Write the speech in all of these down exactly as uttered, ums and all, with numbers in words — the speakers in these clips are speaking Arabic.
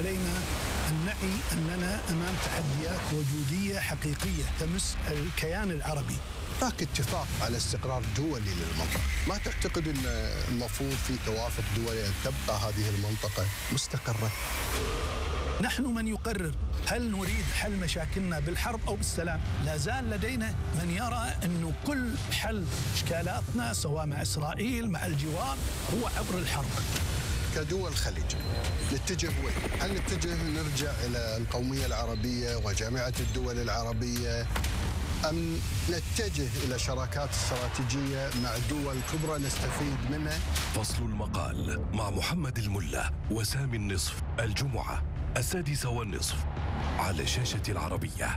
علينا أن نعي أننا أمام تحديات وجودية حقيقية تمس الكيان العربي. هناك اتفاق على استقرار دولي للمنطقة، ما تعتقد أن المفروض في توافق دولي أن تبقى هذه المنطقة مستقرة؟ نحن من يقرر هل نريد حل مشاكلنا بالحرب أو بالسلام. لا زال لدينا من يرى أنه كل حل إشكالاتنا سواء مع إسرائيل مع الجوار هو عبر الحرب. كدول الخليج نتجه وين؟ هل نتجه نرجع إلى القومية العربية وجامعة الدول العربية، أم نتجه إلى شراكات استراتيجية مع دول كبرى نستفيد منها؟ فصل المقال مع محمد الملا وسامي النصف، الجمعة السادسة والنصف على شاشة العربية.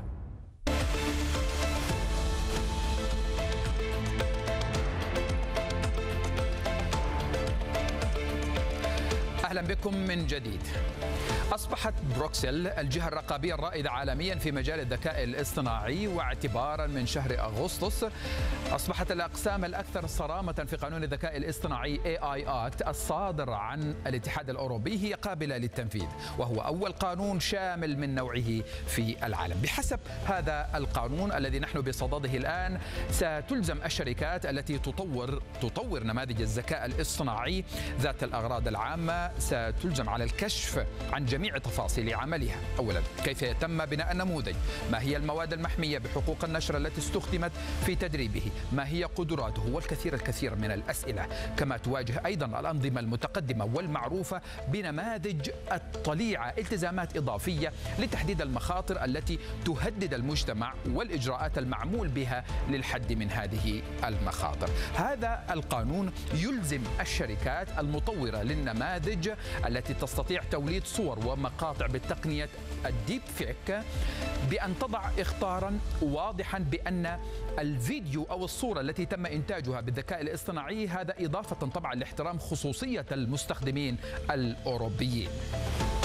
أهلا بكم من جديد. أصبحت بروكسل الجهة الرقابية الرائدة عالميا في مجال الذكاء الاصطناعي، واعتبارا من شهر أغسطس أصبحت الأقسام الأكثر صرامة في قانون الذكاء الاصطناعي إيه آي آكت الصادر عن الاتحاد الأوروبي هي قابلة للتنفيذ، وهو أول قانون شامل من نوعه في العالم. بحسب هذا القانون الذي نحن بصدده الآن، ستلزم الشركات التي تطور تطور نماذج الذكاء الاصطناعي ذات الأغراض العامة ستلزم على الكشف عن جميع تفاصيل عملها. أولا، كيف يتم بناء النموذج؟ ما هي المواد المحمية بحقوق النشر التي استخدمت في تدريبه؟ ما هي قدراته؟ والكثير الكثير من الأسئلة. كما تواجه أيضا الأنظمة المتقدمة والمعروفة بنماذج الطليعة التزامات إضافية لتحديد المخاطر التي تهدد المجتمع والإجراءات المعمول بها للحد من هذه المخاطر. هذا القانون يلزم الشركات المطورة للنماذج التي تستطيع توليد صور ومقاطع بالتقنية الديب فيك بأن تضع إخطارا واضحا بأن الفيديو أو الصورة التي تم إنتاجها بالذكاء الاصطناعي هذا إضافة طبعا لاحترام خصوصية المستخدمين الأوروبيين.